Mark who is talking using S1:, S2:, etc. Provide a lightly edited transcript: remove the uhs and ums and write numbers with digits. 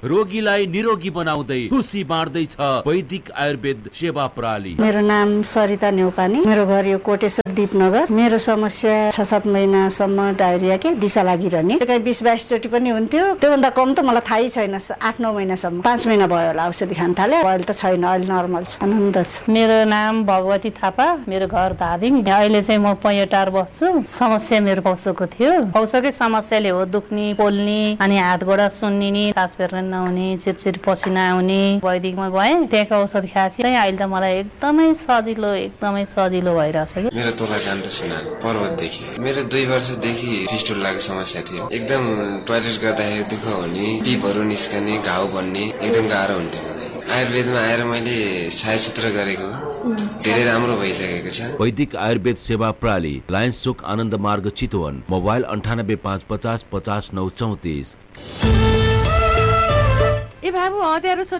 S1: रोगीलाई निरोगी बनाउँदै खुसी बाँड्दैछ वैदिक आयुर्वेद सेवा प्रणाली।
S2: मेरो नाम सरिता न्यौपानी, मेरो घर यो कोटेश्वर दीपनगर। मेरो समस्या 6-7 महिनासम्म डायरिया के दिशा लागिरहने, कहीँ 20-22 चोटि पनि हुन्थ्यो। त्योभन्दा कम त मलाई थाहै छैन। 8-9 महिनासम्म, 5 महिना भयो होला औषधि खान थाले। अहिले त छैन, अहिले नर्मल छ, आनन्द छ।
S3: मेरो नाम भगवती थापा, मेरो घर धादिङ। अहिले चाहिँ म पैटार बस्छु। समस्या मेरो पौसोको थियो। पौसोकै समस्याले हो दुख्ने, पोल्ने, अनि हात गोडा सुन्निने, सास फेर्न नहुने, चिरचिर पसिना आउने। वैदिकमा गएँ, त्यहाँको औषध खाएपछि अहिले त मलाई एकदमै सजिलो भइरहेछ।
S4: मेरो तोला कान्त सुनार पर्वतदेखि। मेरो 2 वर्षदेखि फिस्टुलाको समस्या थियो। एकदम टोयलेट गर्दाखेरि दुःख हुने, पिपहरू निस्कने, घाउ बन्ने, एकदम गाह्रो हुन्थ्यो। आयुर्वेदमा आएर मैले छायाचित्र गरेको धेरै राम्रो भइसकेको छ।
S1: वैदिक आयुर्वेद सेवा प्रणाली, लायन्स चोक, आनन्द मार्ग, चितवन। मोबाइल 98 550 50 934।
S5: ए बाबु अँध्यारो छ